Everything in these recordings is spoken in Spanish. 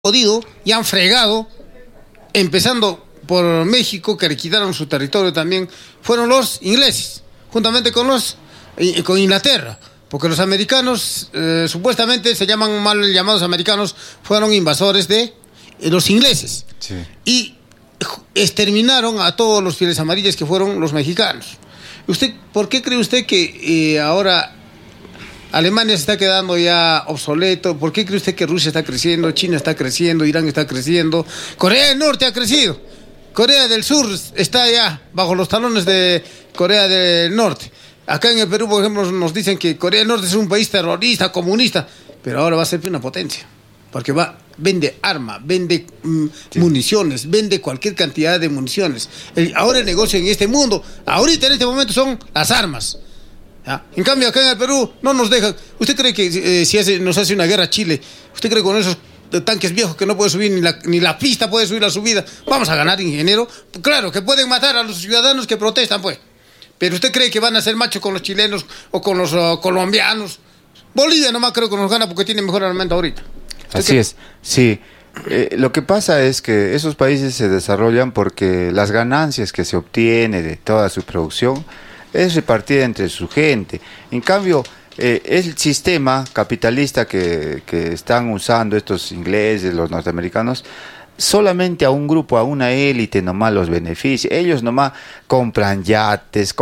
podido y han fregado, empezando por México, que le quitaron su territorio también, fueron los ingleses, juntamente con Inglaterra, porque los americanos, supuestamente se llaman mal llamados americanos, fueron invasores de los ingleses. Sí. Y exterminaron a todos los fieles amarillos que fueron los mexicanos. ¿Por qué cree usted que ahora Alemania se está quedando ya obsoleto? ¿Por qué cree usted que Rusia está creciendo, China está creciendo, Irán está creciendo, Corea del Norte ha crecido, Corea del Sur está ya bajo los talones de Corea del Norte? Acá en el Perú, por ejemplo, nos dicen que Corea del Norte es un país terrorista, comunista, pero ahora va a ser una potencia, porque vende armas, vende municiones, vende cualquier cantidad de municiones. Ahora el negocio en este mundo, ahorita en este momento, son las armas. ¿Ya? En cambio, acá en el Perú no nos dejan. ¿Usted cree que si nos hace una guerra Chile, usted cree que con esos tanques viejos que no puede subir ni la pista puede subir la subida, vamos a ganar, ingeniero? Claro que pueden matar a los ciudadanos que protestan, pues. Pero ¿usted cree que van a ser machos con los chilenos o con los colombianos? Bolivia nomás creo que nos gana porque tiene mejor armamento ahorita. Así es, sí. Lo que pasa es que esos países se desarrollan porque las ganancias que se obtiene de toda su producción es repartida entre su gente. En cambio, el sistema capitalista que están usando estos ingleses, los norteamericanos, solamente a un grupo, a una élite nomás los beneficia. Ellos nomás compran yates,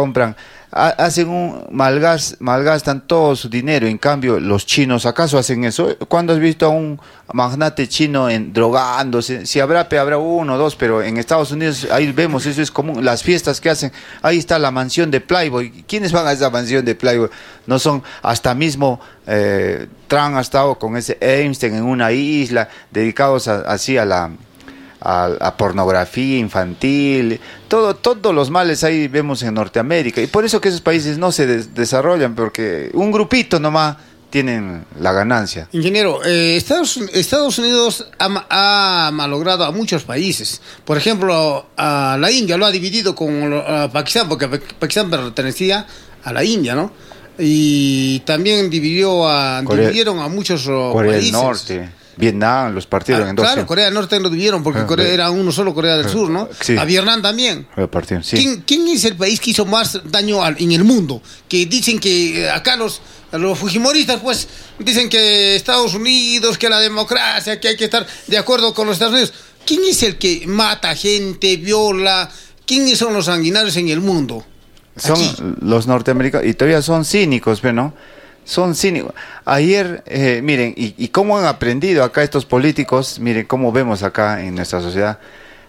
hacen malgastan todo su dinero. En cambio, los chinos, ¿acaso hacen eso? ¿Cuándo has visto a un magnate chino drogándose? Si habrá uno o dos, pero en Estados Unidos ahí vemos, eso es común. Las fiestas que hacen, ahí está la mansión de Playboy. ¿Quiénes van a esa mansión de Playboy? No son, hasta mismo Trump ha estado con ese Einstein en una isla, dedicados así a la pornografía infantil, todos los males ahí vemos en Norteamérica, y por eso que esos países no se desarrollan, porque un grupito nomás tienen la ganancia. Ingeniero, Estados Unidos ha malogrado a muchos países. Por ejemplo, a la India lo ha dividido con Pakistán, porque Pakistán pertenecía a la India, ¿no? Y también dividieron a muchos Corea países. Del Norte, Vietnam, los partieron en dos. Claro, Corea del Norte lo dividieron porque Corea era uno solo, Corea del Sur, ¿no? Sí. A Vietnam también. Sí. ¿Quién es el país que hizo más daño en el mundo? Que dicen que acá los fujimoristas, pues, dicen que Estados Unidos, que la democracia, que hay que estar de acuerdo con los Estados Unidos. ¿Quién es el que mata gente, viola? ¿Quiénes son los sanguinarios en el mundo? Son Aquí. los norteamericanos, y todavía son cínicos, ¿no? Son cínicos. Ayer, miren, y cómo han aprendido acá estos políticos, miren cómo vemos acá en nuestra sociedad.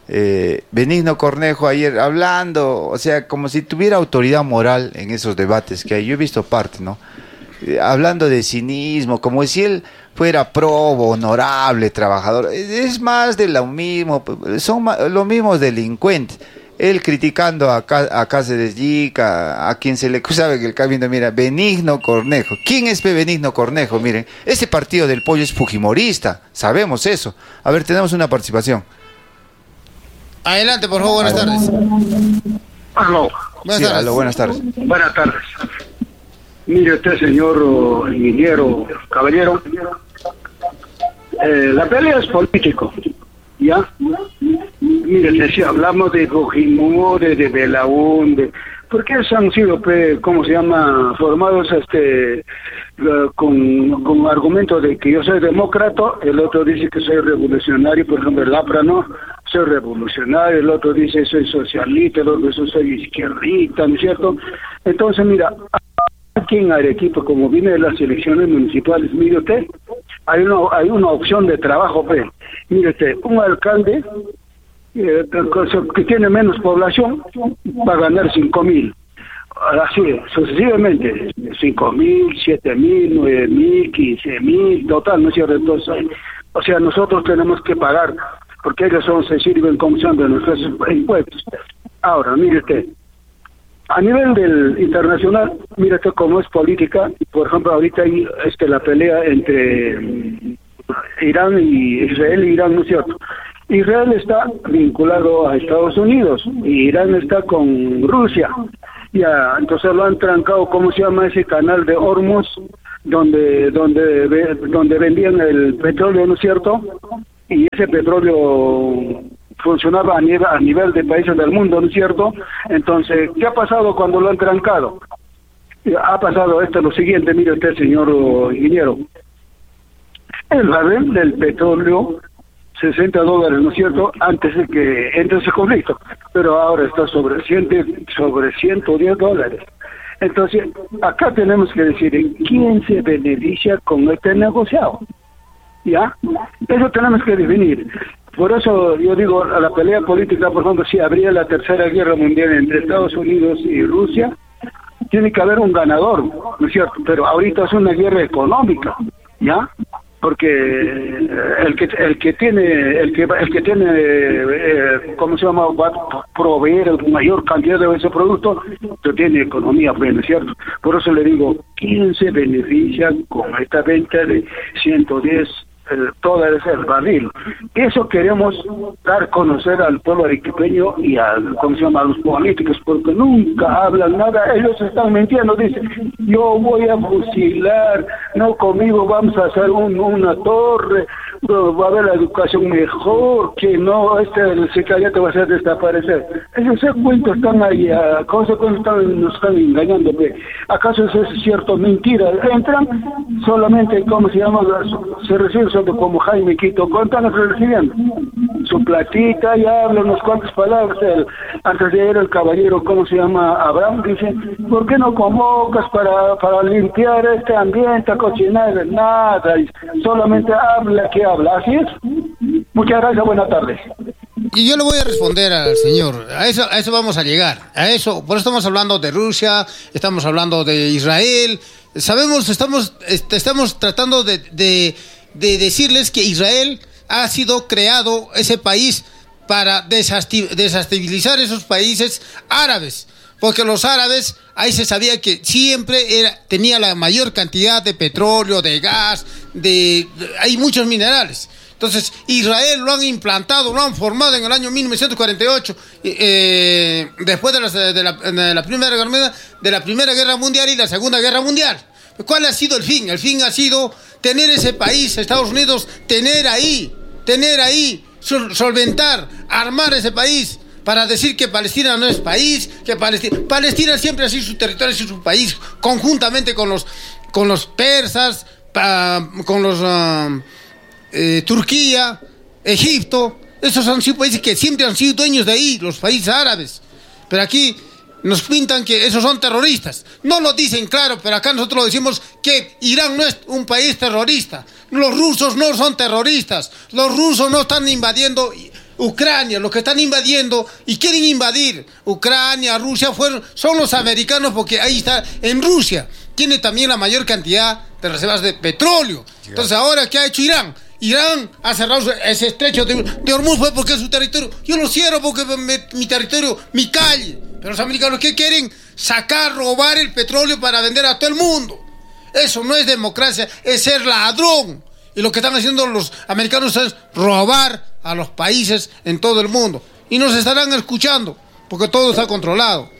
Benigno Cornejo ayer hablando, o sea, como si tuviera autoridad moral en esos debates que hay. Yo he visto parte, ¿no? Hablando de cinismo, como si él fuera probo, honorable, trabajador. Es más de lo mismo, son los mismos delincuentes. Él criticando a Cáceres Yica, a quien se le sabe que el camino, mira, Benigno Cornejo. ¿Quién es Benigno Cornejo? Miren, ese partido del pollo es fujimorista, sabemos eso. A ver, tenemos una participación. Adelante, por favor, buenas tardes. Aló. Buenas tardes. Aló, buenas tardes. Buenas tardes. Mire usted, señor ingeniero, caballero, la pelea es político, ¿ya? Mire, si hablamos de Fujimori, de Belaúnde, ¿por qué han sido, cómo se llama, formados con argumentos de que yo soy demócrata? El otro dice que soy revolucionario, por ejemplo, el APRA, no, soy revolucionario, el otro dice soy socialista, el otro dice soy izquierdista, ¿no es cierto? Entonces, mira, aquí en Arequipa, como viene de las elecciones municipales, mire usted, hay una opción de trabajo, mire usted, un alcalde que tiene menos población va a ganar 5.000, así sucesivamente, 5.000, 7.000, 9.000, 15.000, total, ¿no es cierto? Entonces, o sea, nosotros tenemos que pagar, porque ellos se sirven como son de nuestros impuestos. Ahora, mire usted, a nivel del internacional, mire usted cómo es política. Por ejemplo, ahorita hay la pelea entre Irán y Irán, ¿no es cierto? Israel está vinculado a Estados Unidos y Irán está con Rusia. Ya, entonces lo han trancado, ¿cómo se llama ese canal de Hormuz? Donde vendían el petróleo, ¿no es cierto? y ese petróleo funcionaba a nivel de países del mundo, ¿no es cierto? Entonces, ¿qué ha pasado cuando lo han trancado? Ha pasado lo siguiente, mire usted, señor ingeniero. El barril del petróleo, $60, ¿no es cierto?, antes de que entre ese conflicto, pero ahora está sobre $110. Entonces, acá tenemos que decir en quién se beneficia con este negociado, ¿ya? Eso tenemos que definir. Por eso yo digo, a la pelea política, por ejemplo, si habría la tercera guerra mundial entre Estados Unidos y Rusia, tiene que haber un ganador, ¿no es cierto? Pero ahorita es una guerra económica, ¿ya? Porque el que tiene ¿cómo se llama? Va a proveer mayor cantidad de ese producto, que tiene economía, pues, ¿no es cierto? Por eso le digo, ¿quién se beneficia con esta venta de $110 el barril? Eso queremos dar a conocer al pueblo arequipeño y a los políticos, porque nunca hablan nada. Ellos están mintiendo, dicen, yo voy a fusilar, no, conmigo vamos a hacer una torre, va a haber la educación mejor, que no, el secretariado va a hacer desaparecer. Esos cuentos están ahí, nos están engañando. ¿Acaso eso es cierto? Mentira. Entran solamente, ¿cómo se llama? Se reciben solo como Jaime Quito, ¿cuánto recibiendo? Su platita, ya habla unas cuantas palabras. Antes de ir el caballero, ¿cómo se llama? Abraham, dice, ¿por qué no convocas para limpiar este ambiente, a cocinar? Nada, solamente habla que habla. Así es. Muchas gracias, buenas tardes. Y yo le voy a responder al señor, a eso vamos a llegar, a eso, por eso estamos hablando de Rusia, estamos hablando de Israel, sabemos, estamos tratando de decirles que Israel ha sido creado, ese país, para desestabilizar esos países árabes, porque los árabes, ahí se sabía que siempre tenía la mayor cantidad de petróleo, de gas, hay muchos minerales. Entonces, Israel lo han implantado, lo han formado en el año 1948, después de la Primera Guerra Mundial y la Segunda Guerra Mundial. ¿Cuál ha sido el fin? El fin ha sido tener ese país, Estados Unidos, tener ahí, solventar, armar ese país, para decir que Palestina no es país, que Palestina siempre ha sido su territorio, ha sido su país, conjuntamente con los persas, con los Turquía, Egipto. Esos han sido países que siempre han sido dueños de ahí, los países árabes. Pero aquí nos pintan que esos son terroristas. No lo dicen claro, pero acá nosotros decimos que Irán no es un país terrorista. Los rusos no son terroristas. Los rusos no están invadiendo Ucrania. Los que están invadiendo y quieren invadir Ucrania, Rusia, son los americanos, porque ahí está, en Rusia tiene también la mayor cantidad de reservas de petróleo. Entonces, ahora, ¿qué ha hecho Irán? Irán ha cerrado ese estrecho de Hormuz, fue porque es su territorio. Yo lo cierro porque mi territorio, mi calle. Pero los americanos, ¿qué quieren? Robar el petróleo para vender a todo el mundo. Eso no es democracia, es ser ladrón. Y lo que están haciendo los americanos es robar a los países en todo el mundo. Y nos estarán escuchando, porque todo está controlado.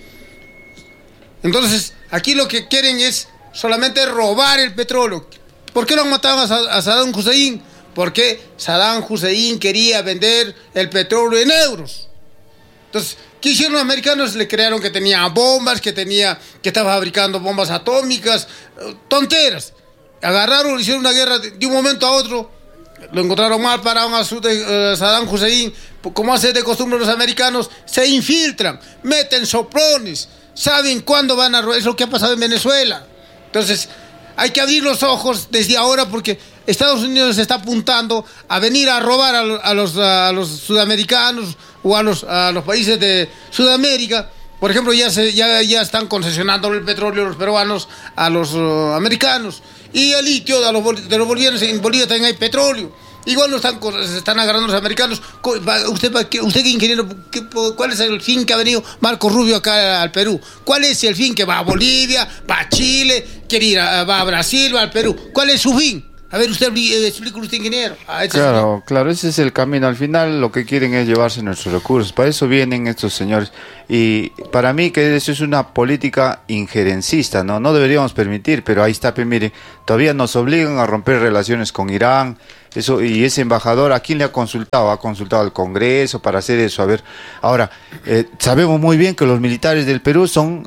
Entonces, aquí lo que quieren es solamente robar el petróleo. ¿Por qué lo han matado a Saddam Hussein? Porque Saddam Hussein quería vender el petróleo en euros. Entonces, ¿qué hicieron los americanos? Le crearon que tenía bombas, que estaba fabricando bombas atómicas, tonteras. Agarraron, hicieron una guerra de un momento a otro, lo encontraron mal, pararon a Saddam Hussein, como hace de costumbre los americanos, se infiltran, meten soplones, saben cuándo van a robar. Es lo que ha pasado en Venezuela. Entonces, hay que abrir los ojos desde ahora, porque Estados Unidos se está apuntando a venir a robar a los sudamericanos o a los países de Sudamérica. Por ejemplo, ya están concesionando el petróleo los peruanos a los americanos, y el litio de los bolivianos. En Bolivia también hay petróleo. Igual se están agarrando los americanos. Usted que ingeniero, ¿cuál es el fin que ha venido Marco Rubio acá al Perú? ¿Cuál es el fin? Que va a Bolivia, va a Chile, va a Brasil, va al Perú. ¿Cuál es su fin? A ver, explíquele usted, ingeniero. Claro, ese es el camino. Al final lo que quieren es llevarse nuestros recursos. Para eso vienen estos señores. Y para mí que eso es una política injerencista, ¿no? No deberíamos permitir, pero ahí está, mire, todavía nos obligan a romper relaciones con Irán, Eso, y ese embajador, ¿a quién le ha consultado? Ha consultado al Congreso para hacer eso. A ver, ahora, sabemos muy bien que los militares del Perú son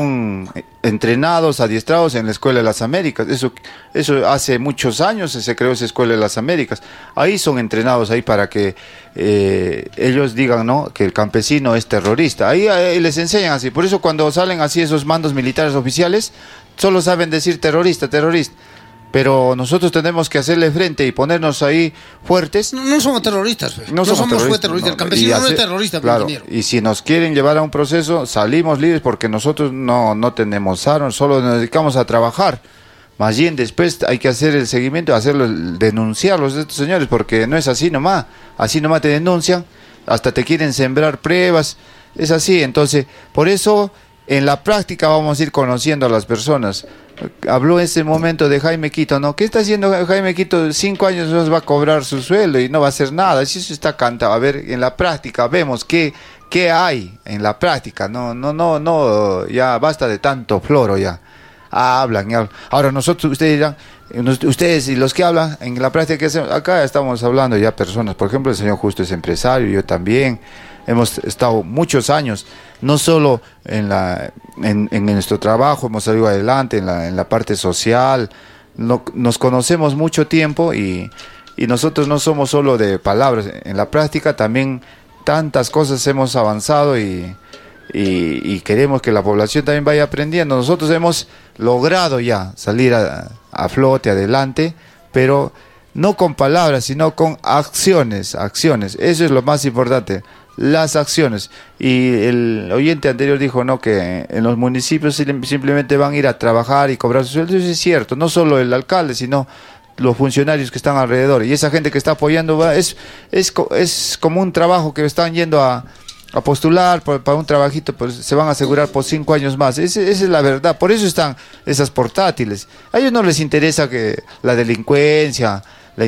entrenados, adiestrados en la Escuela de las Américas. Eso hace muchos años se creó esa Escuela de las Américas. Ahí son entrenados ahí para que ellos digan, ¿no?, que el campesino es terrorista. Ahí les enseñan así. Por eso cuando salen así esos mandos militares oficiales, solo saben decir terrorista, terrorista. Pero nosotros tenemos que hacerle frente y ponernos ahí fuertes. No somos terroristas, pues. No somos terroristas. El campesino no es terrorista, claro, ingeniero. Y si nos quieren llevar a un proceso, salimos libres porque nosotros no tenemos armas, solo nos dedicamos a trabajar. Más bien después hay que hacer el seguimiento, denunciarlos a estos señores, porque no es así nomás te denuncian, hasta te quieren sembrar pruebas, es así. Entonces, por eso en la práctica vamos a ir conociendo a las personas. Habló ese momento de Jaime Quito, ¿no? ¿Qué está haciendo Jaime Quito? 5 años nos va a cobrar su sueldo y no va a hacer nada. Eso está cantado. A ver, en la práctica vemos qué hay en la práctica. No, ya basta de tanto floro ya. Hablan. Ahora nosotros, ustedes dirán, ustedes y los que hablan en la práctica que hacemos, acá estamos hablando ya personas, por ejemplo el señor Justo es empresario, yo también, hemos estado muchos años, no solo en nuestro trabajo, hemos salido adelante en la parte social, nos conocemos mucho tiempo y nosotros no somos solo de palabras, en la práctica también tantas cosas hemos avanzado y queremos que la población también vaya aprendiendo. Nosotros hemos logrado ya salir a flote, adelante, pero no con palabras, sino con acciones. Eso es lo más importante, las acciones. Y el oyente anterior dijo, no, que en los municipios simplemente van a ir a trabajar y cobrar sus sueldos. Eso es cierto, no solo el alcalde, sino los funcionarios que están alrededor. Y esa gente que está apoyando es como un trabajo que están yendo a postular para un trabajito, pues se van a asegurar por 5 años más. Esa es la verdad. Por eso están esas portátiles. A ellos no les interesa que la delincuencia,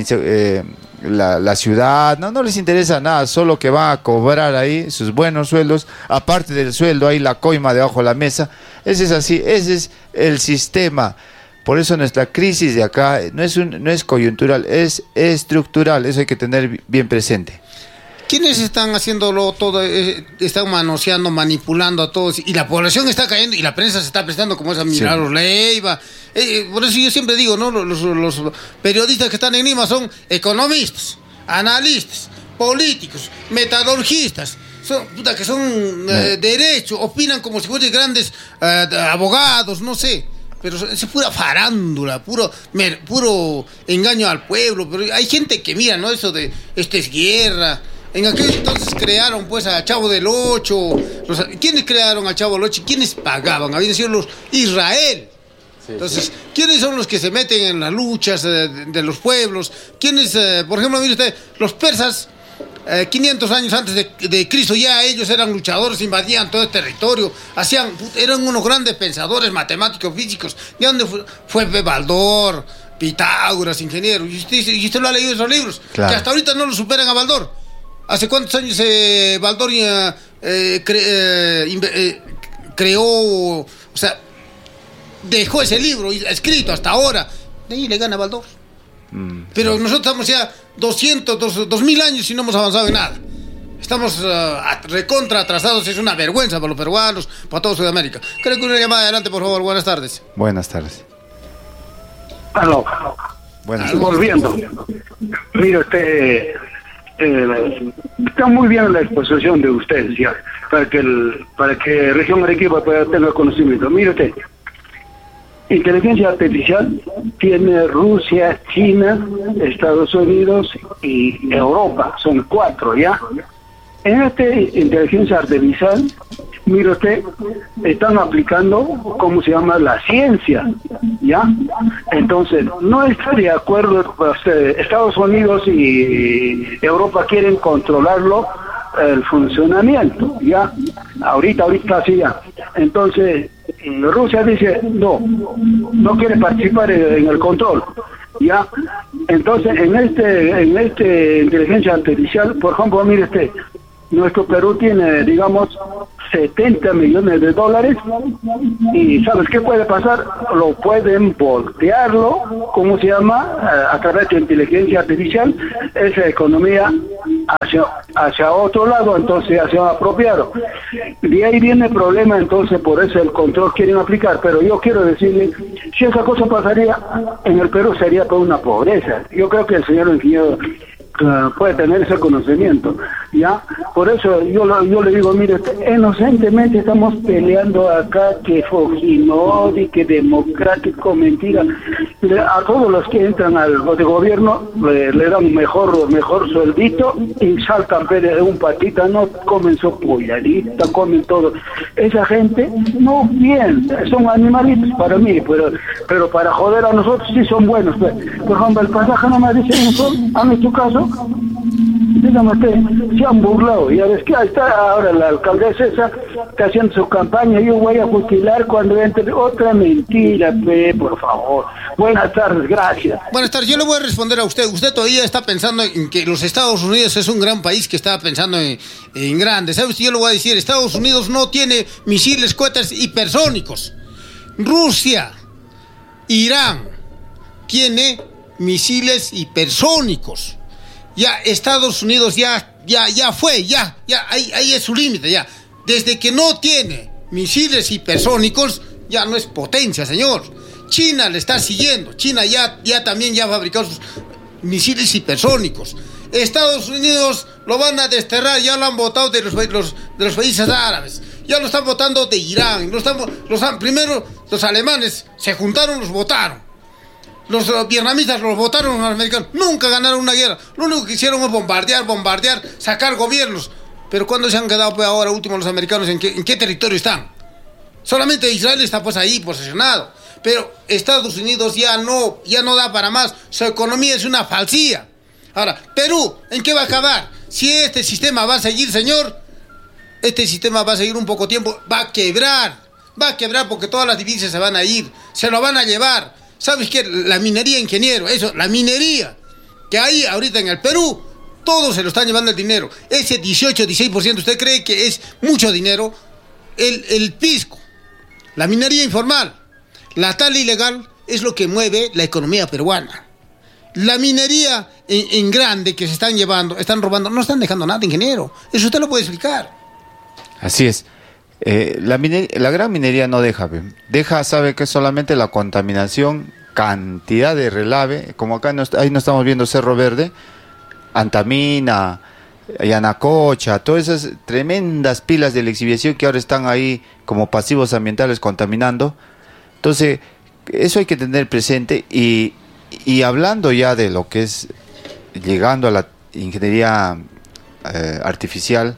la ciudad, no les interesa nada, solo que van a cobrar ahí sus buenos sueldos. Aparte del sueldo, hay la coima debajo de la mesa. Ese es así, ese es el sistema. Por eso nuestra crisis de acá no es coyuntural, es estructural. Eso hay que tener bien presente. ¿Quiénes están haciéndolo todo? Están manoseando, manipulando a todos, y la población está cayendo, y la prensa se está prestando como esa Milagros Leiva. Por eso yo siempre digo, ¿no? Los periodistas que están en Lima son economistas, analistas, políticos, metalurgistas, que son derecho, opinan como si fuesen grandes abogados, no sé. Pero es pura farándula, puro engaño al pueblo. Pero hay gente que mira, ¿no? Eso de esta es guerra. En aquel entonces crearon pues a Chavo del Ocho. ¿Quiénes crearon a Chavo del Ocho? ¿Quiénes pagaban? Habían sido los Israel. Sí, entonces, sí. ¿Quiénes son los que se meten en las luchas de los pueblos? ¿Quiénes, por ejemplo, mire usted, los persas, 500 años antes de Cristo, ya ellos eran luchadores, invadían todo el territorio, eran unos grandes pensadores, matemáticos, físicos. ¿De dónde fue Baldor, Pitágoras, ingeniero? Y usted lo ha leído en esos libros, claro, que hasta ahorita no lo superan a Baldor. ¿Hace cuántos años Baldor creó, o sea, dejó ese libro escrito hasta ahora? De ahí le gana Baldor. Pero claro, nosotros estamos ya 2000 años y no hemos avanzado en nada. Estamos recontra atrasados, es una vergüenza para los peruanos, para toda Sudamérica. Creo que una llamada adelante, por favor. Buenas tardes. Buenas tardes. Aló. Buenas tardes. Volviendo. Mire usted, está muy bien la exposición de ustedes ya, para que Región Arequipa pueda tener conocimiento. Mire usted, inteligencia artificial tiene Rusia, China, Estados Unidos y Europa, son 4 ya. En esta inteligencia artificial, mire usted, están aplicando, ¿cómo se llama?, la ciencia, ¿ya? Entonces, no está de acuerdo, Estados Unidos y Europa quieren controlarlo, el funcionamiento, ¿ya? Ahorita sí ya. Entonces, Rusia dice, no quiere participar en el control, ¿ya? Entonces, en este inteligencia artificial, por ejemplo, mire usted, nuestro Perú tiene, digamos, 70 millones de dólares, y ¿sabes qué puede pasar? Lo pueden voltearlo, ¿cómo se llama? A través de inteligencia artificial, esa economía hacia otro lado, entonces hacia apropiado. De ahí viene el problema, entonces por eso el control quieren aplicar, pero yo quiero decirle, si esa cosa pasaría en el Perú sería toda una pobreza. Yo creo que el señor ingeniero puede tener ese conocimiento, ¿ya? Por eso yo le digo, mire, inocentemente estamos peleando acá que Fujimori, que democrático, mentira. A todos los que entran al de gobierno le dan mejor sueldito y saltan de un patita, no comen su polladita, comen todo. Esa gente, no bien, son animalitos para mí, pero para joder a nosotros sí son buenos. Por ejemplo, el pasaje no me dice eso, a mí tu caso, dígame usted, se han burlado, ya ves que ahí está ahora la alcaldesa esa, está haciendo su campaña, yo voy a fusilar cuando entre, otra mentira, por favor. Buenas tardes, gracias. Buenas tardes, yo le voy a responder a usted. Usted todavía está pensando en que los Estados Unidos es un gran país que está pensando en grande. ¿Sabe usted? Yo le voy a decir, Estados Unidos no tiene misiles, cohetes hipersónicos. Rusia, Irán, tiene misiles hipersónicos. Ya Estados Unidos ya fue, ahí es su límite, ya. Desde que no tiene misiles hipersónicos, ya no es potencia, señor. China le está siguiendo. China ya también ha fabricado sus misiles hipersónicos. Estados Unidos lo van a desterrar, ya lo han votado de los países árabes. Ya lo están votando de Irán. Primero los alemanes se juntaron, los votaron. Los vietnamitas los votaron a los americanos. Nunca ganaron una guerra. Lo único que hicieron es bombardear, sacar gobiernos. Pero ¿cuándo se han quedado pues, ahora último los americanos? ¿En qué territorio están? Solamente Israel está pues ahí posesionado. Pero Estados Unidos ya no da para más. Su economía es una falsía. Ahora, Perú, ¿en qué va a acabar? Si este sistema va a seguir, señor, este sistema va a seguir un poco tiempo, va a quebrar porque todas las divisas se van a ir, se lo van a llevar. ¿Sabes qué? La minería, ingeniero, la minería que hay ahorita en el Perú, todos se lo están llevando el dinero. Ese 16%, ¿usted cree que es mucho dinero? El pisco, la minería informal, la tala ilegal es lo que mueve la economía peruana. La minería en grande que se están llevando, están robando, no están dejando nada, ingeniero. Eso usted lo puede explicar. Así es. La gran minería no deja, sabe que solamente la contaminación, cantidad de relave, como acá ahí no estamos viendo Cerro Verde, Antamina, Yanacocha, todas esas tremendas pilas de la exhibición que ahora están ahí como pasivos ambientales contaminando. Entonces, eso hay que tener presente y hablando ya de lo que es llegando a la ingeniería artificial,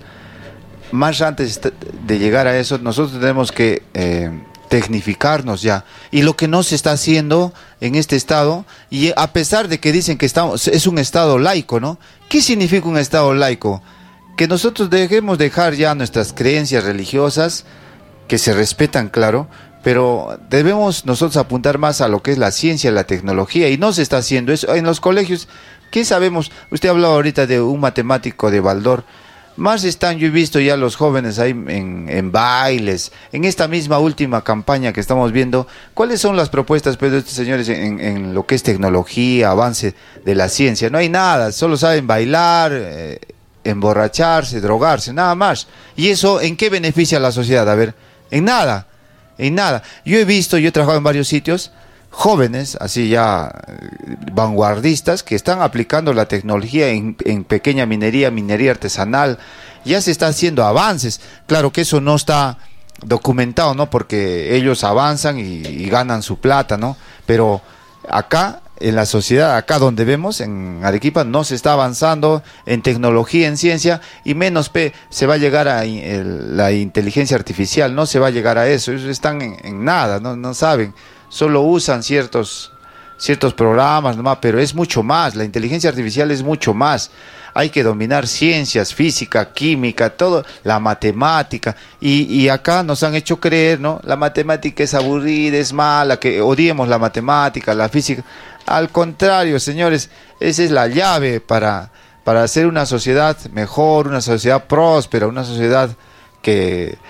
más antes de llegar a eso, nosotros tenemos que tecnificarnos ya. Y lo que no se está haciendo en este estado, y a pesar de que dicen que es un estado laico, ¿no? ¿Qué significa un estado laico? Que nosotros dejemos dejar ya nuestras creencias religiosas, que se respetan, claro, pero debemos nosotros apuntar más a lo que es la ciencia, la tecnología, y no se está haciendo eso. En los colegios, ¿qué sabemos? Usted hablaba ahorita de un matemático de Baldor. Más yo he visto ya los jóvenes ahí en bailes, en esta misma última campaña que estamos viendo. ¿Cuáles son las propuestas pues, de estos señores en lo que es tecnología, avance de la ciencia? No hay nada, solo saben bailar, emborracharse, drogarse, nada más. ¿Y eso en qué beneficia a la sociedad? A ver, en nada. Yo he trabajado en varios sitios, jóvenes, así ya vanguardistas, que están aplicando la tecnología en pequeña minería artesanal. Ya se está haciendo avances. Claro que eso no está documentado, ¿no? Porque ellos avanzan y ganan su plata, ¿no? Pero acá, en la sociedad, acá donde vemos, en Arequipa, no se está avanzando en tecnología, en ciencia, y menos se va a llegar a la inteligencia artificial, no se va a llegar a eso. Ellos están en nada, no saben. Solo usan ciertos programas nomás, pero es mucho más. La inteligencia artificial es mucho más. Hay que dominar ciencias, física, química, todo, la matemática. Y acá nos han hecho creer, ¿no? La matemática es aburrida, es mala, que odiemos la matemática, la física. Al contrario, señores, esa es la llave para hacer una sociedad mejor, una sociedad próspera, una sociedad que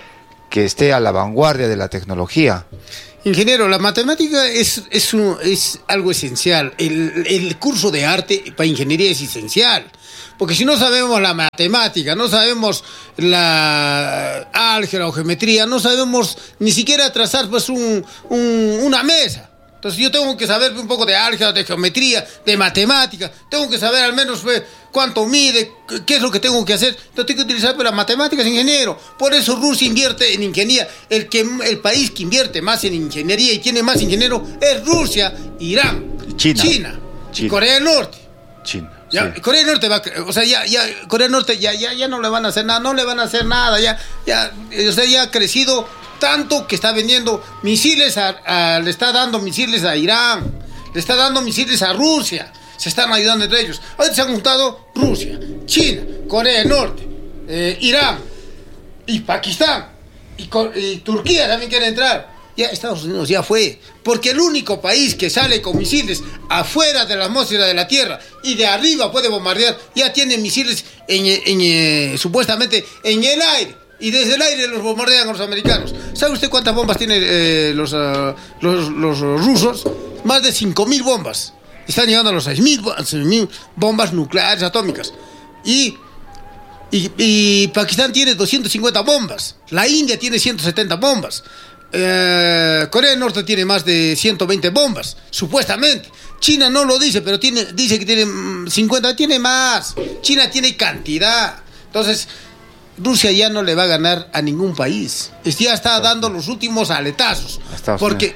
que esté a la vanguardia de la tecnología. Ingeniero, la matemática es algo esencial. El curso de arte para ingeniería es esencial. Porque si no sabemos la matemática, no sabemos la álgebra o geometría, no sabemos ni siquiera trazar pues una mesa. Entonces yo tengo que saber un poco de álgebra, de geometría, de matemática. Tengo que saber al menos cuánto mide, qué es lo que tengo que hacer. Entonces tengo que utilizar las matemáticas, ingeniero. Por eso Rusia invierte en ingeniería. El país que invierte más en ingeniería y tiene más ingenieros es Rusia, Irán, China. Y Corea del Norte. China. Ya, sí. Corea del Norte Corea del Norte ya no le van a hacer nada, ya ha crecido tanto que está vendiendo misiles le está dando misiles a Irán, le está dando misiles a Rusia, se están ayudando entre ellos. Ahorita se han juntado Rusia, China, Corea del Norte, Irán y Pakistán y Turquía también quiere entrar. Ya Estados Unidos ya fue, porque el único país que sale con misiles afuera de la atmósfera de la Tierra y de arriba puede bombardear, ya tiene misiles supuestamente en el aire, y desde el aire los bombardean a los americanos. ¿Sabe usted cuántas bombas tienen los rusos? Más de 5.000 bombas. Están llegando a los 6.000 bombas nucleares atómicas. Y Pakistán tiene 250 bombas. La India tiene 170 bombas. Corea del Norte tiene más de 120 bombas, supuestamente. China no lo dice, pero dice que tiene 50, tiene más. China tiene cantidad. Entonces, Rusia ya no le va a ganar a ningún país. Ya está dando los últimos aletazos. Porque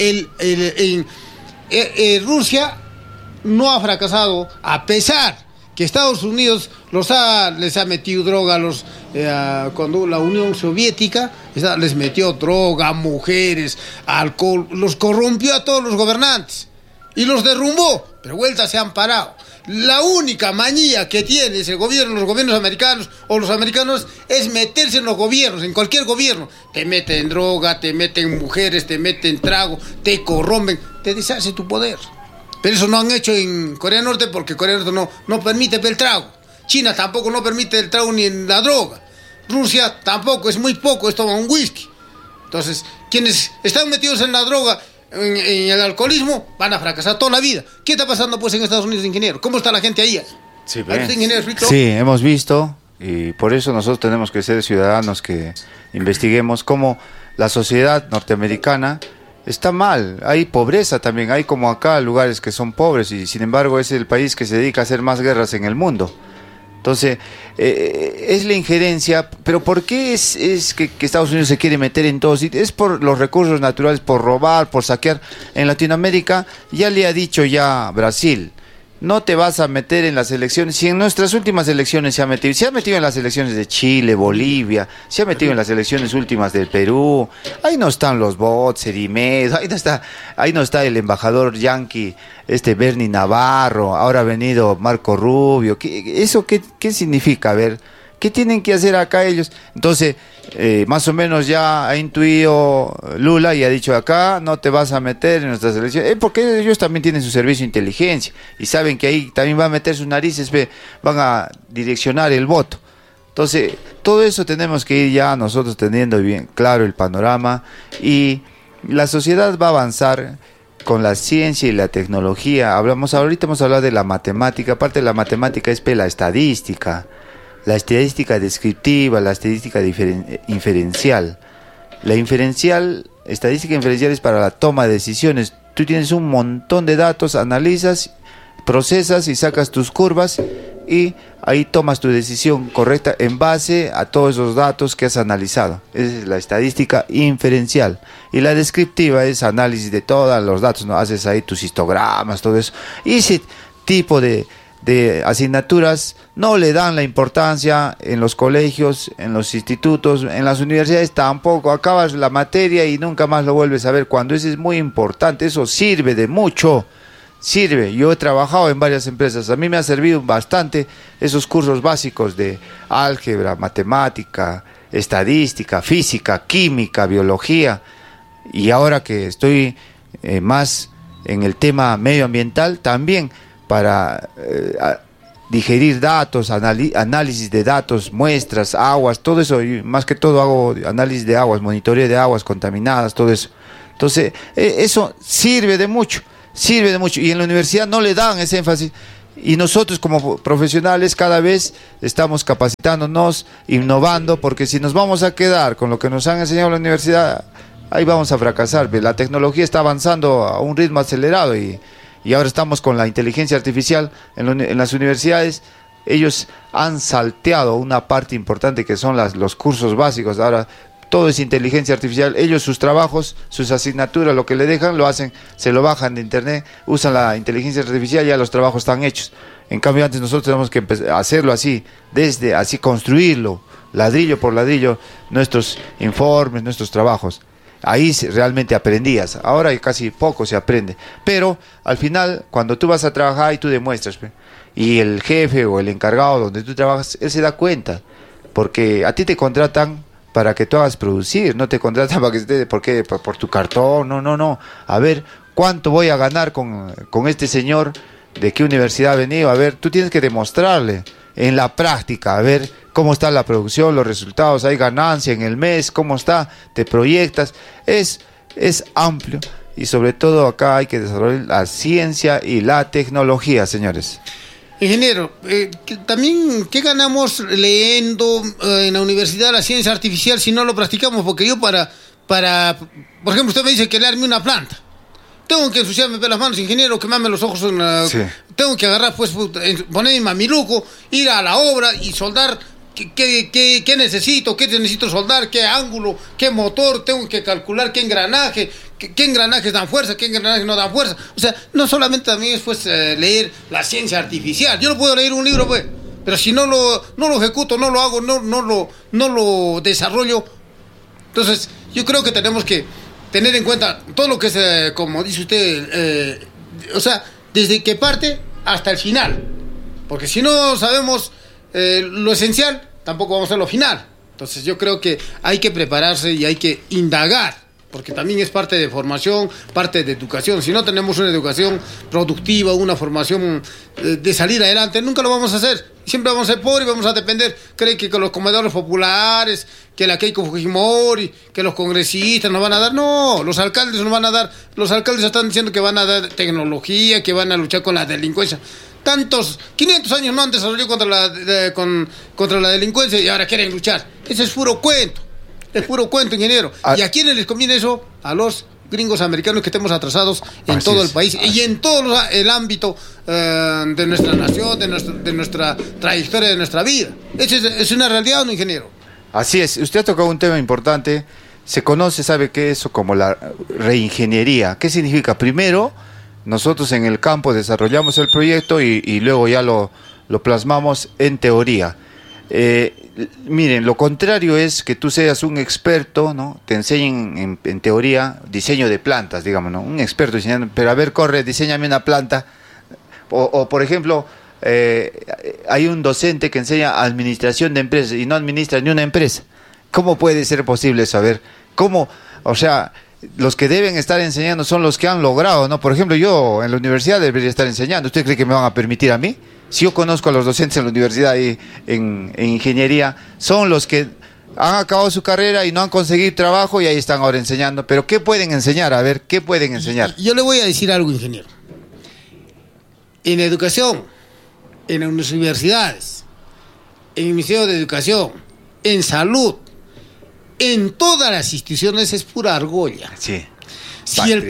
Rusia no ha fracasado, a pesar que Estados Unidos les ha metido droga cuando la Unión Soviética les metió droga, mujeres, alcohol, los corrompió a todos los gobernantes y los derrumbó, pero vuelta se han parado. La única manía que tiene los gobiernos americanos o los americanos es meterse en los gobiernos, en cualquier gobierno. Te meten droga, te meten mujeres, te meten trago, te corrompen, te deshace tu poder. Pero eso no han hecho en Corea del Norte, porque Corea del Norte no permite el trago. China tampoco no permite el trago ni la droga. Rusia tampoco, es muy poco, es tomar un whisky. Entonces, quienes están metidos en la droga, en el alcoholismo, van a fracasar toda la vida. ¿Qué está pasando pues en Estados Unidos, ingeniero? ¿Cómo está la gente ahí? Sí, hemos visto, y por eso nosotros tenemos que ser ciudadanos que investiguemos cómo la sociedad norteamericana está mal. Hay pobreza también, hay como acá lugares que son pobres y sin embargo es el país que se dedica a hacer más guerras en el mundo. Entonces, es la injerencia, pero ¿por qué es que Estados Unidos se quiere meter en todos sitios? Es por los recursos naturales, por robar, por saquear. En Latinoamérica ya le ha dicho Brasil, no te vas a meter en las elecciones. Si en nuestras últimas elecciones se ha metido en las elecciones de Chile, Bolivia, se ha metido en las elecciones últimas del Perú. Ahí no están los bots, Erimed, ahí no está el embajador yanqui, Bernie Navarro, ahora ha venido Marco Rubio. ¿Qué significa? A ver, ¿qué tienen que hacer acá ellos? Entonces, más o menos ya ha intuido Lula y ha dicho, acá no te vas a meter en nuestras elecciones, porque ellos también tienen su servicio de inteligencia y saben que ahí también van a meter sus narices, van a direccionar el voto. Entonces, todo eso tenemos que ir ya nosotros teniendo bien claro el panorama, y la sociedad va a avanzar con la ciencia y la tecnología. Ahorita hemos hablado de la matemática. Aparte de la matemática es la estadística descriptiva, la estadística inferencial. La estadística inferencial es para la toma de decisiones. Tú tienes un montón de datos, analizas, procesas y sacas tus curvas y ahí tomas tu decisión correcta en base a todos esos datos que has analizado. Esa es la estadística inferencial. Y la descriptiva es análisis de todos los datos, ¿no? Haces ahí tus histogramas, todo eso. Y ese tipo de asignaturas no le dan la importancia en los colegios, en los institutos, en las universidades tampoco. Acabas la materia y nunca más lo vuelves a ver, cuando eso es muy importante. Eso sirve de mucho, yo he trabajado en varias empresas, a mí me ha servido bastante esos cursos básicos de álgebra, matemática, estadística, física, química, biología, y ahora que estoy más en el tema medioambiental también, para digerir datos, análisis de datos, muestras, aguas, todo eso. Y más que todo hago análisis de aguas, monitoreo de aguas contaminadas, todo eso. Entonces, eso sirve de mucho. Y en la universidad no le dan ese énfasis. Y nosotros como profesionales cada vez estamos capacitándonos, innovando, porque si nos vamos a quedar con lo que nos han enseñado en la universidad, ahí vamos a fracasar. La tecnología está avanzando a un ritmo acelerado y ahora estamos con la inteligencia artificial en las universidades. Ellos han salteado una parte importante que son los cursos básicos. Ahora todo es inteligencia artificial. Ellos sus trabajos, sus asignaturas, lo que le dejan, lo hacen, se lo bajan de internet, usan la inteligencia artificial y ya los trabajos están hechos. En cambio antes nosotros tenemos que empezar a hacerlo así, así construirlo, ladrillo por ladrillo, nuestros informes, nuestros trabajos. Ahí realmente aprendías. Ahora casi poco se aprende. Pero al final, cuando tú vas a trabajar y tú demuestras, y el jefe o el encargado donde tú trabajas, él se da cuenta. Porque a ti te contratan para que tú hagas producir, no te contratan para que esté, ¿por qué? Por tu cartón, no. A ver, ¿cuánto voy a ganar con este señor? ¿De qué universidad ha venido? A ver, tú tienes que demostrarle en la práctica, a ver cómo está la producción, los resultados, hay ganancia en el mes, cómo está, te proyectas. Es amplio y sobre todo acá hay que desarrollar la ciencia y la tecnología, señores. Ingeniero, también, ¿qué ganamos leyendo en la universidad la ciencia artificial si no lo practicamos? Porque yo por ejemplo, usted me dice que le arme una planta. Tengo que ensuciarme las manos, ingeniero, quemarme los ojos. Sí. Tengo que agarrar, poner mi mamiluco, ir a la obra y soldar. ¿Qué necesito? ¿Qué necesito soldar? ¿Qué ángulo? ¿Qué motor? Tengo que calcular qué engranaje. ¿Qué engranajes dan fuerza? ¿Qué engranajes no dan fuerza? O sea, no solamente también es leer la ciencia artificial. Yo no puedo leer un libro, pero si no lo ejecuto, no lo hago, no lo desarrollo. Entonces, yo creo que tenemos que tener en cuenta todo lo que es, como dice usted, o sea, desde que parte hasta el final. Porque si no sabemos lo esencial, tampoco vamos a lo final. Entonces yo creo que hay que prepararse y hay que indagar, porque también es parte de formación, parte de educación. Si no tenemos una educación productiva, una formación de salir adelante, nunca lo vamos a hacer. Siempre vamos a ser pobres y vamos a depender. Creen que con los comedores populares, que la Keiko Fujimori, que los congresistas nos van a dar. No, los alcaldes nos van a dar. Los alcaldes están diciendo que van a dar tecnología, que van a luchar con la delincuencia. 500 años no han desarrollado contra la delincuencia y ahora quieren luchar. Ese es puro cuento. Es puro cuento, ingeniero. ¿Y a quiénes les conviene eso? A los gringos americanos, que estemos atrasados en todo el país y en todo el ámbito de nuestra nación, de nuestra trayectoria, de nuestra vida. ¿Es una realidad o no, ingeniero? Así es. Usted ha tocado un tema importante. Se conoce, sabe qué es eso como la reingeniería. ¿Qué significa? Primero, nosotros en el campo desarrollamos el proyecto y luego ya lo plasmamos en teoría. Miren, lo contrario es que tú seas un experto, ¿no? Te enseñen en teoría diseño de plantas, digamos, ¿no? Un experto diseñando, pero a ver, corre, diséñame una planta. O por ejemplo, hay un docente que enseña administración de empresas y no administra ni una empresa. ¿Cómo puede ser posible eso? A ver, ¿cómo? O sea, los que deben estar enseñando son los que han logrado, ¿no? Por ejemplo, yo en la universidad debería estar enseñando. ¿Usted cree que me van a permitir a mí? Si yo conozco a los docentes en la universidad y en ingeniería, son los que han acabado su carrera y no han conseguido trabajo y ahí están ahora enseñando. Pero ¿qué pueden enseñar? A ver, ¿qué pueden enseñar? Yo le voy a decir algo, ingeniero. En educación, en las universidades, en el Ministerio de Educación, en salud, en todas las instituciones es pura argolla. Sí. Si el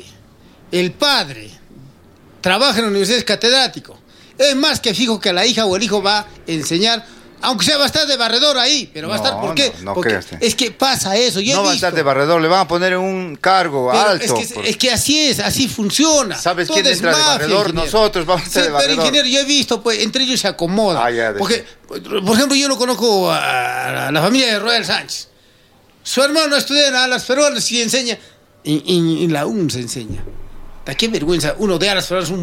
padre trabaja en la universidad, es catedrático. Es más que fijo que la hija o el hijo va a enseñar, aunque sea va a estar de barredor ahí, pero va a estar, ¿por qué? Porque es que pasa eso. No va a estar de barredor, le van a poner en un cargo alto. Es que así es, así funciona. ¿Sabes quién entra de barredor? Ingeniero. Nosotros vamos a estar de barredor. Pero ingeniero, yo he visto, pues, entre ellos se acomodan. Porque, por ejemplo, yo lo conozco a la familia de Royal Sánchez. Su hermano estudia en Alas Peruanas y enseña. En la UNS enseña. Qué vergüenza, uno de Alas Peruanas,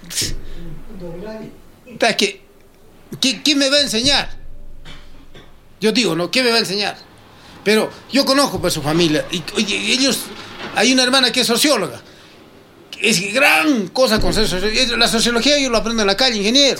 ¿Qué me va a enseñar? Yo digo, ¿no? ¿Qué me va a enseñar? Pero yo conozco pues su familia y ellos, hay una hermana que es socióloga. Es gran cosa con ser socióloga. La sociología yo lo aprendo en la calle, ingeniero. Sí.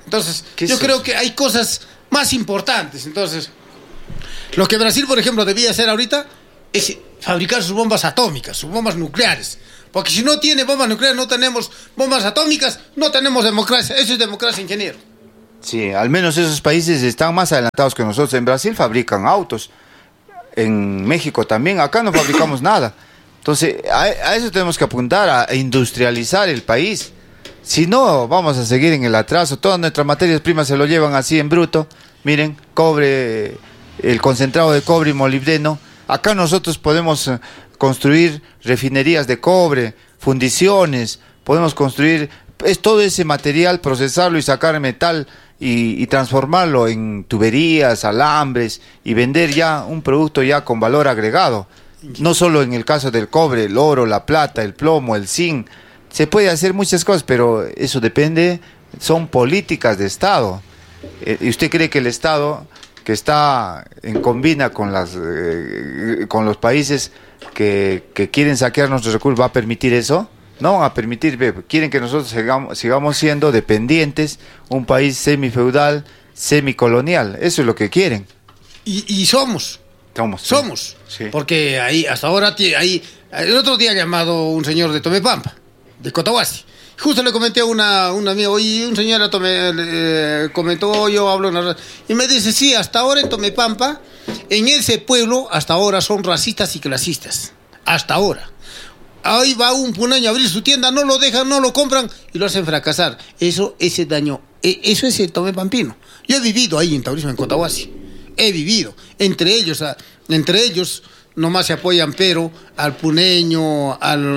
Entonces, yo creo que hay cosas más importantes. Entonces, lo que Brasil, por ejemplo, debía hacer ahorita es fabricar sus bombas atómicas, sus bombas nucleares. Porque si no tiene bombas nucleares, no tenemos bombas atómicas, no tenemos democracia. Eso es democracia, ingeniero. Sí, al menos esos países están más adelantados que nosotros. En Brasil fabrican autos, en México también, acá no fabricamos nada. Entonces, a eso tenemos que apuntar, a industrializar el país. Si no, vamos a seguir en el atraso. Todas nuestras materias primas se lo llevan así en bruto. Miren, cobre, el concentrado de cobre y molibdeno. Acá nosotros podemos construir refinerías de cobre, fundiciones, podemos construir todo ese material, procesarlo y sacar metal y transformarlo en tuberías, alambres y vender ya un producto ya con valor agregado. No solo en el caso del cobre, el oro, la plata, el plomo, el zinc. Se puede hacer muchas cosas, pero eso depende, son políticas de Estado. ¿Y usted cree que el Estado, que está en combina con con los países que quieren saquear nuestros recursos, va a permitir eso? No van a permitir. Quieren que nosotros sigamos siendo dependientes, un país semifeudal, semicolonial. Eso es lo que quieren. Y somos. Somos. Sí. Porque ahí, hasta ahora, el otro día ha llamado un señor de Tomepampa, de Cotahuasi. Justo le comenté a una amiga, oye, un señor comentó, yo hablo en la radio, y me dice, sí, hasta ahora en Tomepampa, en ese pueblo, hasta ahora son racistas y clasistas. Hasta ahora. Ahí va un puneño a abrir su tienda, no lo dejan, no lo compran y lo hacen fracasar. Eso es el Tomepampino. Yo he vivido ahí en Taurismo, en Cotahuasi. He vivido. Entre ellos nomás se apoyan, pero al puneño,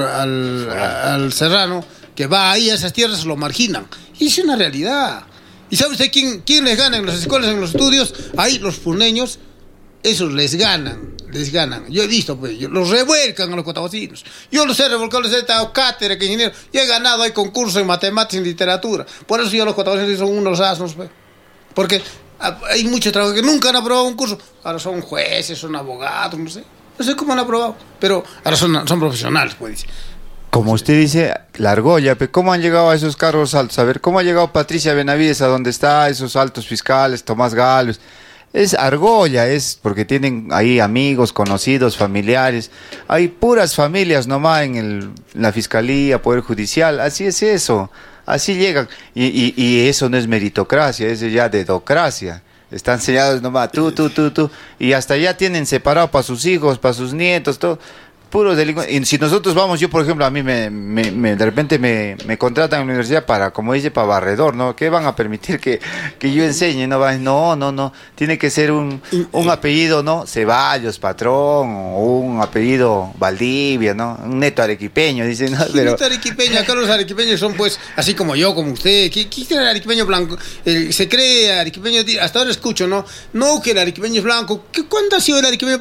al serrano, que va ahí a esas tierras, lo marginan. Y es una realidad. ¿Y sabe usted quién les gana en las escuelas, en los estudios? Ahí los puneños, esos les ganan. Yo he visto, pues, los revuelcan a los cotahuasinos. Yo los he revolcado, les he dado cátedra, que ingeniero. Yo he ganado ahí concursos en matemáticas y en literatura. Por eso yo los cotahuasinos son unos asnos, pues. Porque hay muchos trabajos que nunca han aprobado un curso. Ahora son jueces, son abogados, no sé cómo han aprobado. Pero ahora son profesionales, pues. Como usted dice, la argolla, ¿cómo han llegado a esos cargos altos? A ver, ¿cómo ha llegado Patricia Benavides a donde está esos altos fiscales, Tomás Gálvez? Es argolla, es porque tienen ahí amigos, conocidos, familiares. Hay puras familias nomás en la Fiscalía, Poder Judicial. Así es eso, así llegan. Y eso no es meritocracia, eso ya dedocracia. Están sellados nomás, tú. Y hasta ya tienen separado para sus hijos, para sus nietos, todo. Puros delincuentes. Y si nosotros vamos, yo por ejemplo, a mí de repente me contratan en la universidad para, como dice, para barredor, ¿no? ¿Qué van a permitir que yo enseñe? No. Tiene que ser un apellido, ¿no? Ceballos, patrón, o un apellido Valdivia, ¿no? Un neto arequipeño, dicen, ¿no? Pero... neto arequipeño, acá los arequipeños son, pues, así como yo, como usted. ¿Quién es el arequipeño blanco? Se cree arequipeño, hasta ahora escucho, ¿no? No, que el arequipeño es blanco. ¿Cuándo ha sido el arequipeño?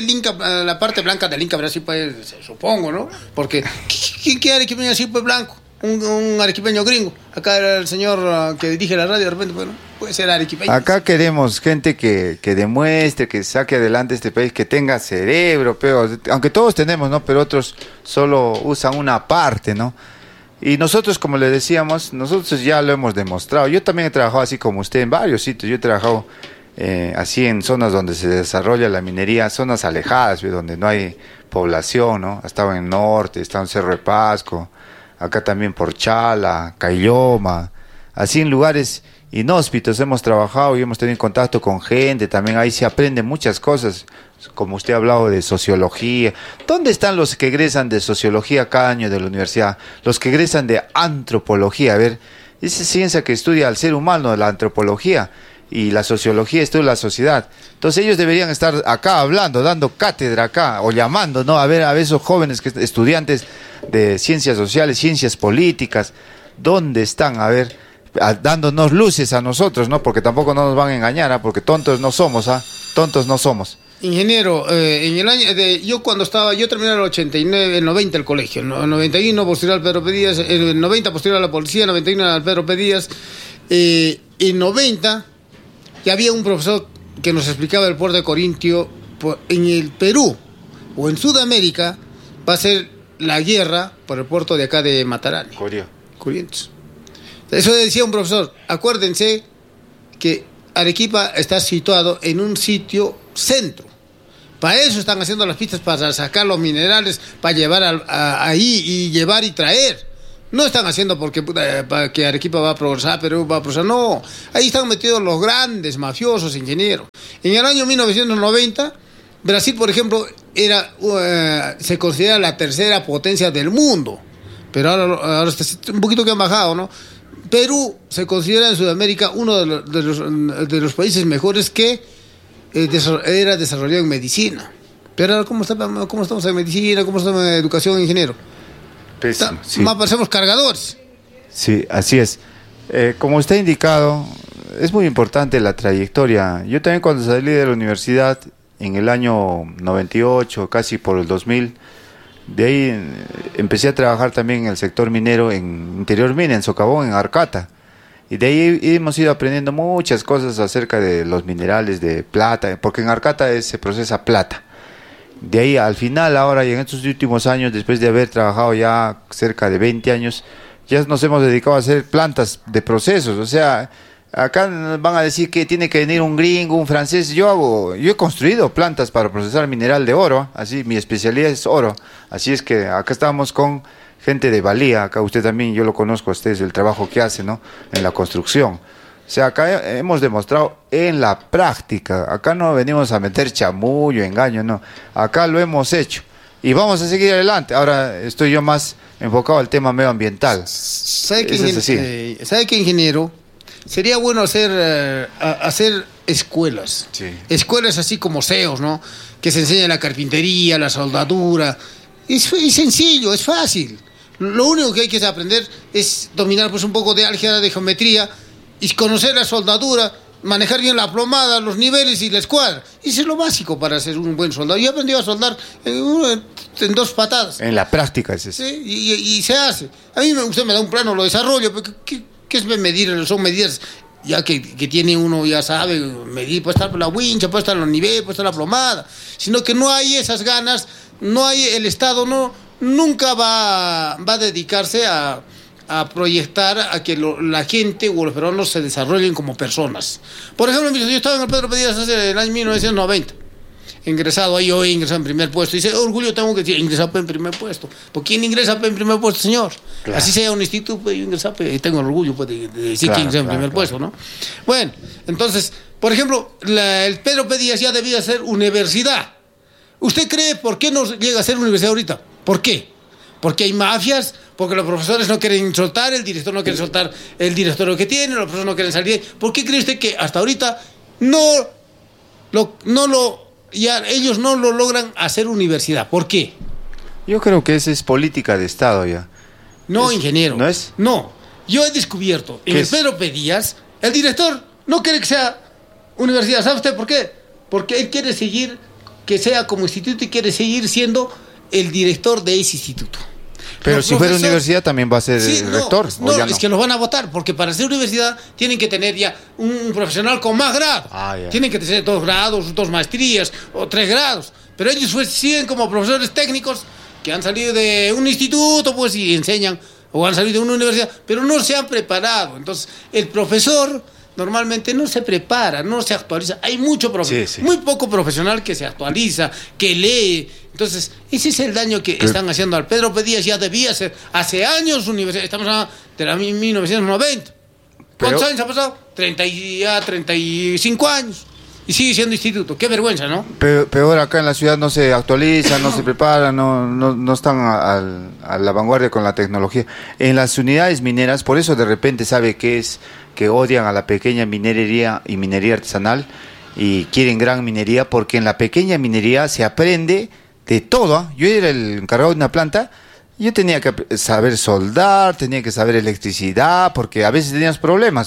La parte blanca del Inca, pero así pues, supongo, ¿no? Porque ¿qué arequipeño así pues blanco? Un arequipeño gringo. Acá era el señor que dirige la radio, de repente, bueno, puede ser arequipeño. Acá queremos gente que demuestre, que saque adelante este país, que tenga cerebro, pero, aunque todos tenemos, ¿no? Pero otros solo usan una parte, ¿no? Y nosotros, como le decíamos, nosotros ya lo hemos demostrado. Yo también he trabajado así como usted en varios sitios. Yo he trabajado así en zonas donde se desarrolla la minería, zonas alejadas, donde no hay población, ¿no? Estaba en el norte, estaba en Cerro de Pasco, acá también por Chala, Caylloma, así en lugares inhóspitos hemos trabajado y hemos tenido contacto con gente, también ahí se aprenden muchas cosas, como usted ha hablado de sociología. ¿Dónde están los que egresan de sociología cada año de la universidad? Los que egresan de antropología, a ver, esa ciencia que estudia al ser humano, la antropología, y la sociología estudia la sociedad. Entonces ellos deberían estar acá hablando, dando cátedra acá, o llamando, ¿no? A ver esos jóvenes estudiantes de ciencias sociales, ciencias políticas, ¿dónde están? A ver, dándonos luces a nosotros, ¿no? Porque tampoco no nos van a engañar, porque tontos no somos, tontos no somos. Ingeniero, en el año yo terminé en el 89, el 90 el colegio, en el 91 posterior al Pedro P. Díaz, el 90 posterior a la policía, el 91 al Pedro P. Díaz, en 90 ya había un profesor que nos explicaba el puerto de Corintio. En el Perú o en Sudamérica va a ser la guerra por el puerto de acá de Matarani. Corrientes. Eso decía un profesor. Acuérdense que Arequipa está situado en un sitio centro. Para eso están haciendo las pistas, para sacar los minerales, para llevar ahí y llevar y traer. No están haciendo porque para que Arequipa va a progresar, Perú va a progresar. No, ahí están metidos los grandes mafiosos ingenieros. En el año 1990, Brasil, por ejemplo, se considera la tercera potencia del mundo. Pero ahora está un poquito que han bajado, ¿no? Perú se considera en Sudamérica uno de los países mejores que era desarrollado en medicina. Pero ahora, ¿cómo estamos en medicina? ¿Cómo estamos en educación, ingeniero? Pésimo, sí. Más parecemos cargadores. Sí, así es. Como usted ha indicado, es muy importante la trayectoria. Yo también cuando salí de la universidad en el año 98, casi por el 2000, de ahí empecé a trabajar también en el sector minero, en Interior Mina, en Socavón, en Arcata. Y de ahí hemos ido aprendiendo muchas cosas acerca de los minerales de plata, porque en Arcata se procesa plata. De ahí al final, ahora y en estos últimos años, después de haber trabajado ya cerca de 20 años, ya nos hemos dedicado a hacer plantas de procesos. O sea, acá van a decir que tiene que venir un gringo, un francés. Yo he construido plantas para procesar mineral de oro, así mi especialidad es oro. Así es que acá estamos con gente de valía, acá usted también, yo lo conozco a ustedes, el trabajo que hace, ¿no?, en la construcción. O sea, acá hemos demostrado en la práctica, acá no venimos a meter chamullo, engaño, no, acá lo hemos hecho y vamos a seguir adelante. Ahora estoy yo más enfocado al tema medioambiental. ¿Sabe qué, ingeniero? Sería bueno hacer escuelas, sí. Escuelas así como CEOs, ¿no?, que se enseñan la carpintería, la soldadura. Es sencillo, es fácil. Lo único que hay que aprender es dominar pues un poco de álgebra, de geometría, y conocer la soldadura, manejar bien la plomada, los niveles y la escuadra. Eso es lo básico para ser un buen soldado. Yo he aprendido a soldar en 2 patadas. En la práctica es eso. ¿Sí? Y se hace. A mí usted me da un plano, lo desarrollo. ¿Qué es medir? Son medidas ya que tiene uno, ya sabe, medir. Puede estar la wincha, puede estar los niveles, puede estar la plomada. Sino que no hay esas ganas, no hay, el Estado nunca va a dedicarse a proyectar a que la gente o los peruanos se desarrollen como personas. Por ejemplo, yo estaba en el Pedro Pedías hace el año 1990, ingresado ahí, hoy ingresado en primer puesto. Dice, orgullo tengo que decir, ingresado en primer puesto. ¿Por quién ingresa en primer puesto, señor? Claro. Así sea un instituto, pues yo ingresado, y tengo el orgullo pues, de decir que ingresé en primer puesto, ¿no? Bueno, entonces, por ejemplo, el Pedro Pedías ya debía ser universidad. ¿Usted cree por qué no llega a ser universidad ahorita? ¿Por qué? Porque hay mafias, porque los profesores no quieren soltar, el director no quiere soltar el directorio que tiene, los profesores no quieren salir. ¿Por qué cree usted que hasta ahorita ellos no lo logran hacer universidad? ¿Por qué? Yo creo que esa es política de Estado ya. No, ingeniero. ¿No es? No. Yo he descubierto en el Pedro Pedías, el director no quiere que sea universidad. ¿Sabe usted por qué? Porque él quiere seguir, que sea como instituto y quiere seguir siendo el director de ese instituto. Pero si fuera universidad también va a ser rector. No, es que los van a votar, porque para ser universidad tienen que tener ya un profesional con más grado. Tienen que tener 2 grados, 2 maestrías o 3 grados. Pero ellos siguen como profesores técnicos que han salido de un instituto, pues, y enseñan, o han salido de una universidad, pero no se han preparado. Entonces, el profesor normalmente no se prepara, no se actualiza. Hay mucho muy poco profesional que se actualiza, que lee. Entonces, ese es el daño que están haciendo al Pedro Pedías. Ya debía ser hace años universidad. Estamos hablando de la 1990. ¿Cuántos años ha pasado? 35 años. Y sigue siendo instituto. Qué vergüenza, ¿no? Peor acá en la ciudad no se actualizan, no se preparan, no están a la vanguardia con la tecnología. En las unidades mineras, por eso de repente sabe que odian a la pequeña minería y minería artesanal y quieren gran minería, porque en la pequeña minería se aprende de todo. Yo era el encargado de una planta, yo tenía que saber soldar, tenía que saber electricidad, porque a veces teníamos problemas.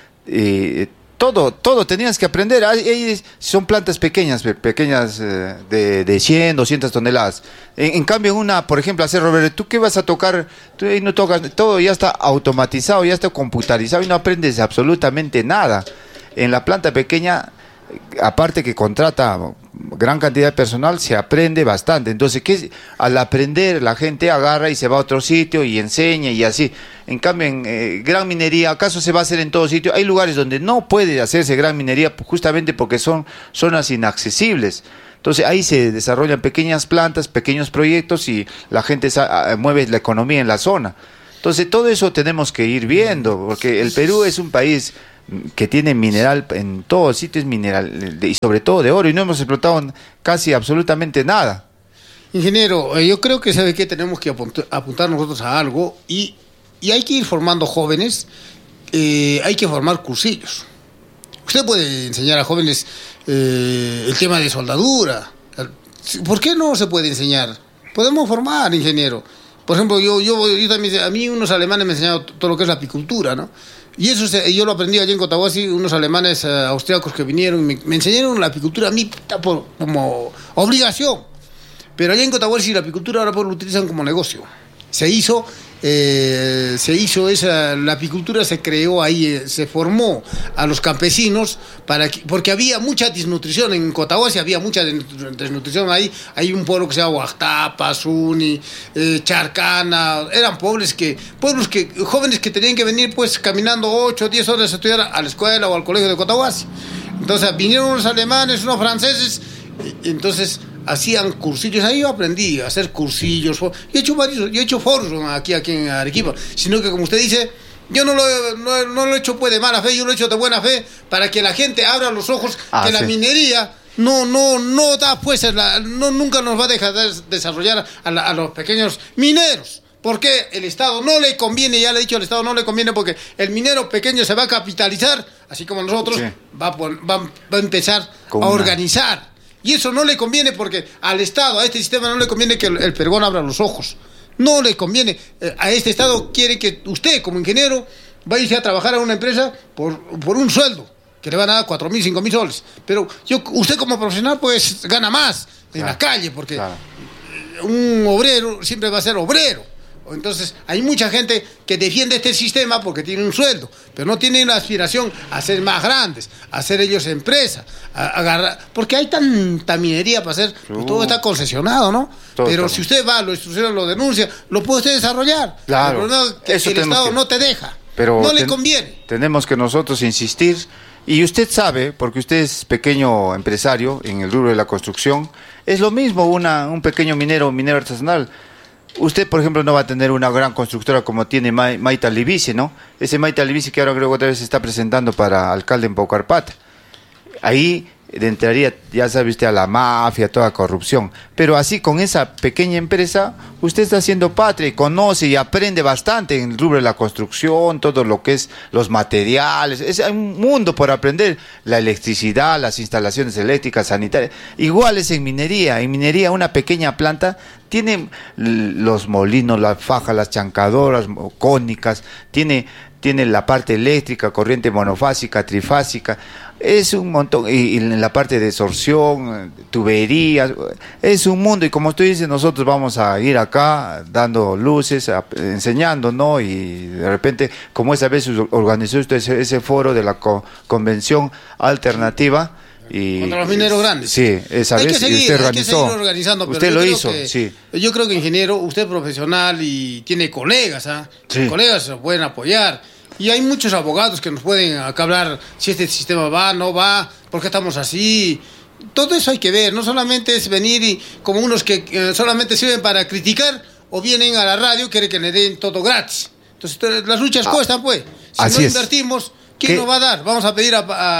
Todo tenías que aprender. Son plantas pequeñas de 100, 200 toneladas. En cambio, por ejemplo, hacer Roberto, ¿tú qué vas a tocar? Tú ahí no tocas, todo ya está automatizado, ya está computarizado y no aprendes absolutamente nada. En la planta pequeña, aparte que contrata gran cantidad de personal, se aprende bastante. Entonces, al aprender, la gente agarra y se va a otro sitio y enseña y así. En cambio, en gran minería, ¿acaso se va a hacer en todo sitio? Hay lugares donde no puede hacerse gran minería justamente porque son zonas inaccesibles. Entonces ahí se desarrollan pequeñas plantas, pequeños proyectos y la gente mueve la economía en la zona. Entonces todo eso tenemos que ir viendo, porque el Perú es un país que tiene mineral en todos sitios, mineral y sobre todo de oro, y no hemos explotado casi absolutamente nada. Ingeniero, yo creo que sabe que tenemos que apuntar nosotros a algo y hay que ir formando jóvenes, hay que formar cursillos. Usted puede enseñar a jóvenes el tema de soldadura. ¿Por qué no se puede enseñar? Podemos formar, ingeniero. Por ejemplo, yo también, a mí unos alemanes me enseñaron todo lo que es la apicultura, ¿no? Y eso yo lo aprendí allí en Cotahuasi, unos alemanes austriacos que vinieron, me enseñaron la apicultura a mí como obligación. Pero allá en Cotahuasi la apicultura ahora lo utilizan como negocio. Se hizo la apicultura se creó ahí, se formó a los campesinos porque había mucha desnutrición en Cotahuasi, había mucha desnutrición ahí. Hay un pueblo que se llama Huastapa, Suni, Charcana, eran pueblos que jóvenes que tenían que venir pues caminando 8 o 10 horas a estudiar a la escuela o al colegio de Cotahuasi. Entonces vinieron unos alemanes, unos franceses, entonces hacían cursillos, ahí yo aprendí a hacer cursillos. Yo he hecho foros aquí en Arequipa, sino que como usted dice, yo no lo he hecho pues de mala fe, yo lo he hecho de buena fe, para que la gente abra los ojos, que la minería no da pues, nunca nos va a dejar de desarrollar a los pequeños mineros. Porque el Estado no le conviene, ya le he dicho, al Estado no le conviene porque el minero pequeño se va a capitalizar, así como nosotros, sí. va a empezar a organizar. Y eso no le conviene porque al Estado, a este sistema no le conviene que el Pergón abra los ojos. No le conviene. A este Estado quiere que usted, como ingeniero, vaya a trabajar a una empresa por un sueldo, que le van a dar 4.000, 5.000 soles. Pero usted como profesional, pues, gana más en la calle, porque un obrero siempre va a ser obrero. Entonces, hay mucha gente que defiende este sistema porque tiene un sueldo, pero no tiene la aspiración a ser más grandes, a ser ellos empresa, a agarrar, porque hay tanta minería para hacer, pues todo está concesionado, ¿no? Pero si usted va, lo instrucciona, lo denuncia, lo puede usted desarrollar. Claro. El problema es que el Estado no te deja, pero no le conviene. Tenemos que nosotros insistir, y usted sabe, porque usted es pequeño empresario en el rubro de la construcción, es lo mismo un pequeño minero artesanal. Usted, por ejemplo, no va a tener una gran constructora como tiene Maita Libici, ¿no? Ese Maita Libici que ahora creo que otra vez se está presentando para alcalde en Paucarpata. Ahí entraría, ya sabe usted, a la mafia, toda corrupción. Pero así, con esa pequeña empresa, usted está haciendo patria y conoce y aprende bastante en el rubro de la construcción, todo lo que es los materiales. Hay un mundo por aprender. La electricidad, las instalaciones eléctricas, sanitarias. Igual es en minería. En minería, una pequeña planta tiene los molinos, las fajas, las chancadoras cónicas, tiene la parte eléctrica, corriente monofásica, trifásica, es un montón, y en la parte de sorción, tuberías, es un mundo, y como usted dice, nosotros vamos a ir acá dando luces, enseñando, ¿no? Y de repente, como esa vez organizó usted ese foro de la convención alternativa, y contra los mineros grandes. Sí, esa vez usted organizó. Organizando, usted lo hizo, sí. Yo creo que ingeniero, usted es profesional y tiene colegas, sí. Los colegas se pueden apoyar. Y hay muchos abogados que nos pueden acá hablar si este sistema va, no va, por qué estamos así. Todo eso hay que ver, no solamente es venir y como unos que solamente sirven para criticar o vienen a la radio y quieren que le den todo gratis. Entonces las luchas cuestan, pues. Si no invertimos, ¿quién nos va a dar? Vamos a pedir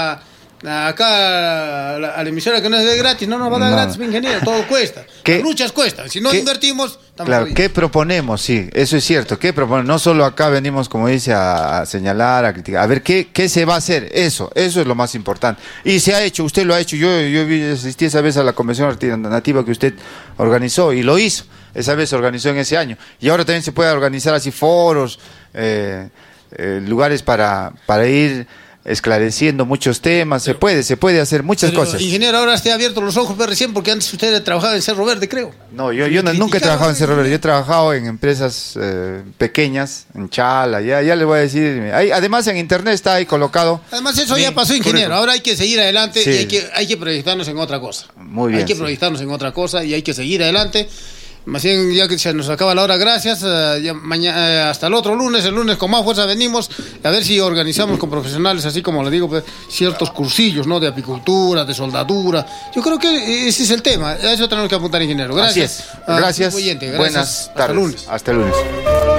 acá a la emisora que no es de gratis, no nos va a dar gratis, ingeniero, todo cuesta. Las luchas cuestan, si no invertimos, estamos claro, ¿qué proponemos? Sí, eso es cierto, ¿qué proponemos? No solo acá venimos, como dice, a señalar, a criticar, a ver qué se va a hacer, eso es lo más importante. Y se ha hecho, usted lo ha hecho, yo asistí esa vez a la convención alternativa que usted organizó y lo hizo, esa vez se organizó en ese año. Y ahora también se puede organizar así foros, lugares para ir esclareciendo muchos temas, se puede hacer muchas cosas. Ingeniero, ahora esté abierto los ojos recién, porque antes usted trabajaba en Cerro Verde, creo. No, yo nunca he trabajado en Cerro Verde, yo he trabajado en empresas pequeñas, en Chala, ya les voy a decir. Además en internet está ahí colocado. Además eso ya pasó, ingeniero, ahora hay que seguir adelante, sí. Y hay que proyectarnos en otra cosa. Muy bien. Hay que proyectarnos en otra cosa y hay que seguir adelante. Más bien, ya que se nos acaba la hora, gracias. Hasta el otro lunes. El lunes con más fuerza venimos a ver si organizamos con profesionales, así como le digo, pues, ciertos cursillos, ¿no? De apicultura, de soldadura. Yo creo que ese es el tema. A eso tenemos que apuntar, ingeniero. Gracias. Así es. Gracias. Gracias. Buenas tardes. Hasta el lunes. Hasta el lunes.